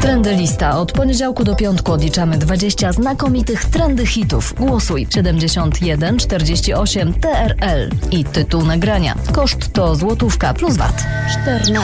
Trendy Lista. Od poniedziałku do piątku odliczamy 20 znakomitych trendy hitów. Głosuj 7148 TRL i tytuł nagrania. Koszt to złotówka plus VAT. 14.